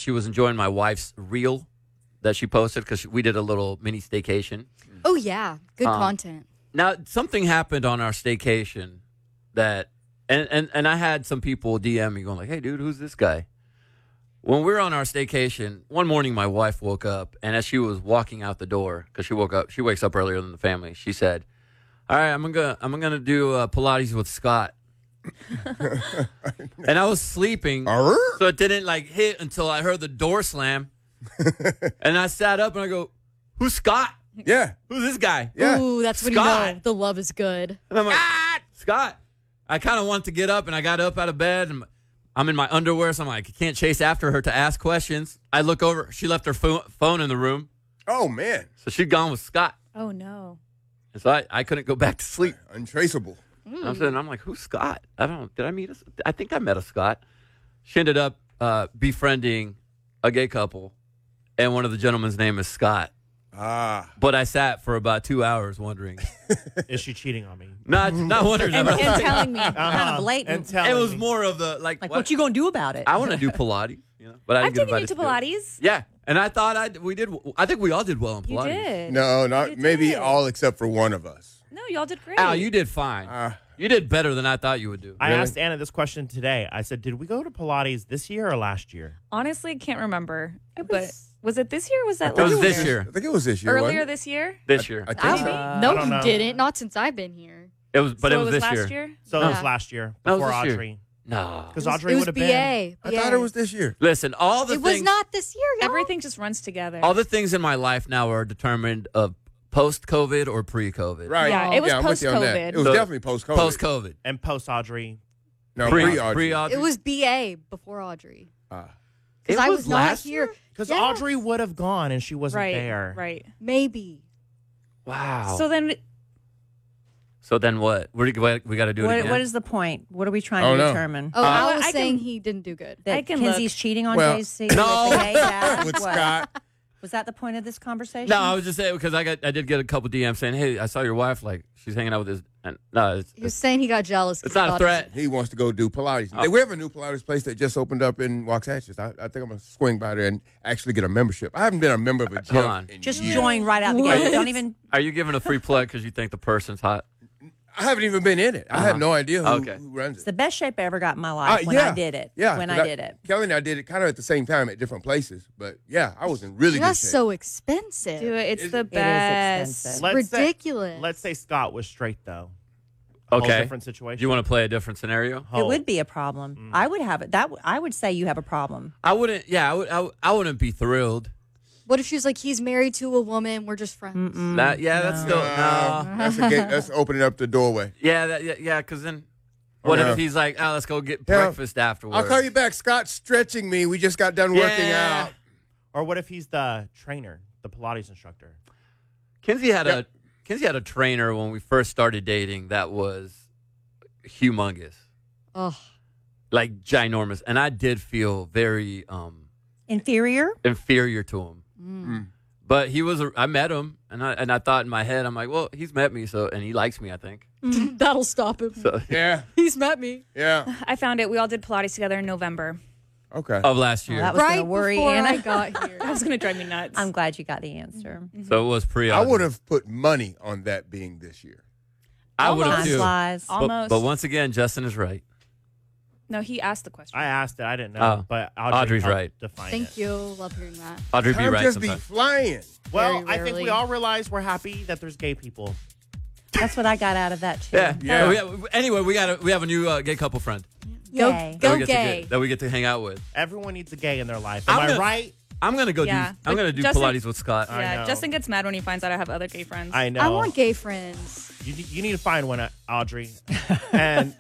she was enjoying my wife's reel that she posted because we did a little mini staycation. Oh, yeah. Good content. Now, something happened on our staycation that, and I had some people DM me going like, hey, dude, who's this guy? When we were on our staycation, one morning my wife woke up, and as she was walking out the door, because she wakes up earlier than the family, she said, all right, I'm gonna do Pilates with Scott. And I was sleeping, so it didn't like hit until I heard the door slam. And I sat up and I go, who's Scott? Yeah. Who's this guy? Yeah. Ooh, that's when you know the love is good. And I'm like, Scott. I kind of wanted to get up, and I got up out of bed, and I'm in my underwear, so I'm like, I can't chase after her to ask questions. I look over. She left her phone in the room. Oh, man. So she'd gone with Scott. Oh, no. And so I couldn't go back to sleep. Untraceable. I'm like, who's Scott? Did I meet us? I think I met a Scott. She ended up befriending a gay couple, and one of the gentlemen's name is Scott. But I sat for about 2 hours wondering, is she cheating on me? not wondering. And telling me. Kind of blatant. It was more of the Like, what you going to do about it? I want to do Pilates, but I I've didn't get taken you invited to do it. Pilates. Yeah, and I thought I think we all did well in You Pilates. did. No, not You maybe did. all except for one of us. No, y'all did great. Al, you did fine. You did better than I thought you would do. I asked Anna this question today. I said, did we go to Pilates this year or last year? Honestly, can't remember. But was it this year or was that It was last this year? year. I think it was this year. Earlier wasn't it? this year? This year. I think so. No, I don't you know. didn't. Not since I've been here. It was, but So it was this last year. So it was Yeah. last year That was before this year. Audrey. No. Because It Audrey was would have BA. been. I thought it was this year. Listen, all the It things was not this year, y'all. Everything just runs together. all the things in my life now are determined of post-COVID or pre-COVID. Right. Yeah, it was I'm with you on that. post-COVID. It was So, definitely post-COVID. Post-COVID. And post Audrey. No, Pre-Audrey. pre-Audrey. It was BA before Audrey. It Because I was was not last here. Because Yes. Audrey would have gone and she wasn't right, there. right. Maybe. Wow. So then, So then what? We got to do it again? What is the point? What are we trying Oh, to no. determine? Oh, I was I saying can- he didn't do good. That I can Kenzie's look. cheating on Well, JC? No. With the gay dad? with What? Scott. Was that the point of this conversation? No, I was just saying because I did get a couple DMs saying, "Hey, I saw your wife. Like she's hanging out with this." And no, He was saying he got jealous. 'cause it's not he a thought threat. He wants to go do Pilates. Oh. We have a new Pilates place that just opened up in Waxahachie. I think I'm going to swing by there and actually get a membership. I haven't been a member of a gym Hold on. in Just years. join right out the gate. Don't even. Are you giving a free plug because you think the person's hot? I haven't even been in it. I have no idea Okay. who runs It's it. the best shape I ever got in my life when I did it. Yeah, When 'cause I did it. Kelly and I did it kind of at the same time at different places. But yeah, I was in really good That's shape. so expensive. do it. It's Is the it? It is best. expensive. Ridiculous. Let's say Scott was straight, though. Whole Okay. different situation. You want to play a different scenario? It would be a problem. I would have it. I would say you have a problem. I wouldn't. Yeah, I wouldn't be thrilled. What if she was like, he's married to a woman, we're just friends? That's still no. That's a gate. That's opening up the doorway. Yeah, because then what Yeah. if he's like, oh, let's go get Yeah. breakfast afterwards? I'll call you back. Scott's stretching me. We just got done working Yeah. out. Or what if he's the trainer, the Pilates instructor? Kinsey had a trainer when we first started dating that was humongous, Oh, like ginormous, and I did feel very Inferior? inferior to him. But he was. I met him, and I thought in my head, I'm like, well, he's met me, so and he likes me, I think. that'll stop him. So Yeah. He's met me. Yeah. I found it. We all did Pilates together in November. Okay. of last year, that was Right going to worry before Anna. I got here. That was going to drive me nuts. I'm glad you got the answer. so it was pre. I would have put money on that being this year. I would have Time too. flies. Almost. But once again, Justin is right. No, he asked the question. I asked it. I didn't know. Oh. But Audrey's helped right. Define Thank it. you. Love hearing that. Audrey be Time right just sometimes. be flying. Well, Very I think we rarely. all realize we're happy that there's gay people. That's what I got out of that, too. Yeah. Yeah. Anyway, we have a new gay couple friend Yay. that Go we get to gay. that we get to hang out with. Everyone needs a gay in their life. Am I'm I gonna- right? I'm gonna go Yeah, do. I'm but gonna do Justin- Pilates with Scott. I yeah, know. Justin gets mad when he finds out I have other gay friends. I know. I want gay friends. You need to find one, Audrey. And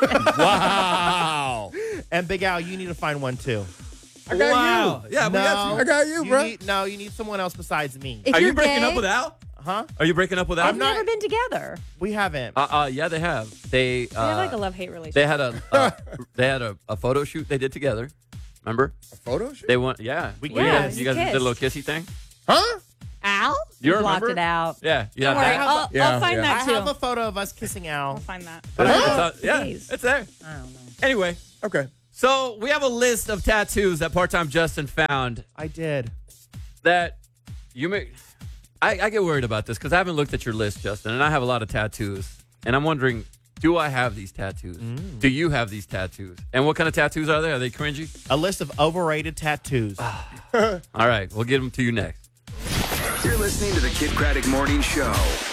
Wow. and Big Al, you need to find one too. I got Wow. you. Yeah, we got you. I got you, bro. You need someone else besides me. If Are you're you breaking gay, up with Al? Huh? Are you breaking up with Al? I'm We've not- never been together. We haven't. Yeah, they have. They They have like a love-hate relationship. they had a photo shoot they did together. Remember? A photo shoot? They went. Yeah. We- you Yeah, guys, you did a kissed. little kissy thing. Huh? Al? You Blocked remember? it out. Yeah. You Don't have worry, that? I'll Yeah, find yeah. that I too. have a photo of us kissing Al. I'll find that. Yeah, Jeez. it's there. I don't know. Anyway, Okay. So we have a list of tattoos that part-time Justin found I did. that you may. I get worried about this because I haven't looked at your list, Justin, and I have a lot of tattoos. And I'm wondering, do I have these tattoos? Do you have these tattoos? And what kind of tattoos are they? Are they cringy? A list of overrated tattoos. All right, we'll get them to you next. You're listening to the Kid Craddock Morning Show.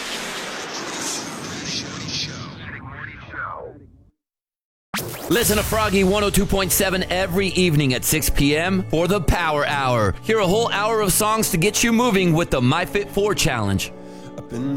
Listen to Froggy 102.7 every evening at 6 p.m. for the Power Hour. Hear a whole hour of songs to get you moving with the MyFit4 Challenge.